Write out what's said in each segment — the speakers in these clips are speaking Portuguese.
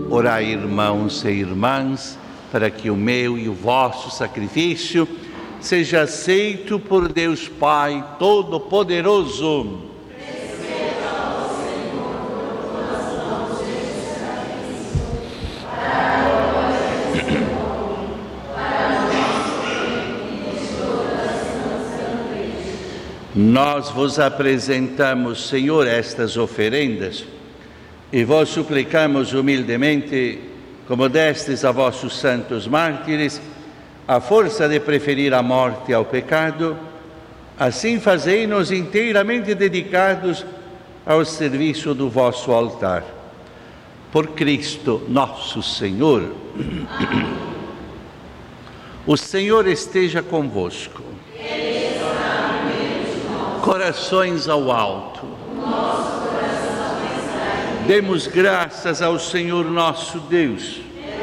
Orai, irmãos e irmãs, para que o meu e o vosso sacrifício seja aceito por Deus Pai Todo-Poderoso. Nós vos apresentamos, Senhor, estas oferendas e vos suplicamos humildemente, como destes a vossos santos mártires, a força de preferir a morte ao pecado, assim fazei-nos inteiramente dedicados ao serviço do vosso altar. Por Cristo nosso Senhor. O Senhor esteja convosco. Corações ao alto. Demos graças ao Senhor nosso Deus.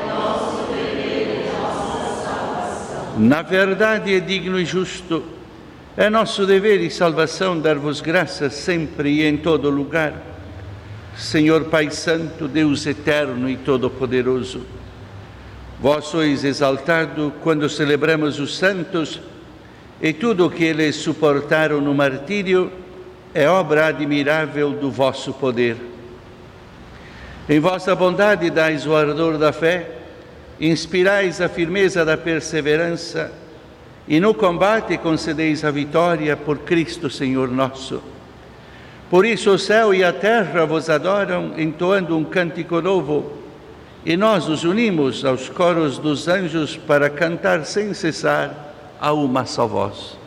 Na verdade é digno e justo, é nosso dever e salvação dar-vos graças sempre e em todo lugar. Senhor Pai Santo, Deus eterno e todo-poderoso, vós sois exaltado quando celebramos os santos, e tudo o que eles suportaram no martírio é obra admirável do vosso poder. Em vossa bondade dais o ardor da fé, inspirais a firmeza da perseverança e no combate concedeis a vitória por Cristo Senhor nosso. Por isso o céu e a terra vos adoram, entoando um cântico novo, e nós nos unimos aos coros dos anjos para cantar sem cessar a uma só voz.